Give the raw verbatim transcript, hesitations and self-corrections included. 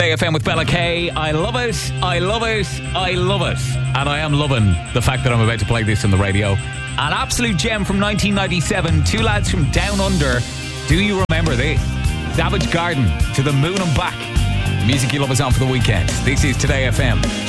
A F M with Bella K. I love it, I love it, I love it. And I am loving the fact that I'm about to play this on the radio. An absolute gem from nineteen ninety-seven. Two lads from Down Under. Do you remember this? Savage Garden, To the Moon and Back. The music you love is on for the weekend. This is Today F M.